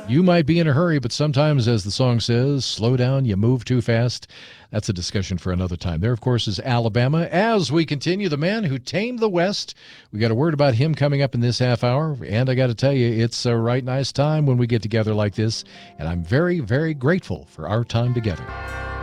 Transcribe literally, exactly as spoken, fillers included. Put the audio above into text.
You might be in a hurry, but sometimes, as the song says, slow down, you move too fast. That's a discussion for another time. There, of course, is Alabama. As we continue, the man who tamed the West. We got a word about him coming up in this half hour. And I got to tell you, it's a right nice time when we get together like this. And I'm very, very grateful for our time together.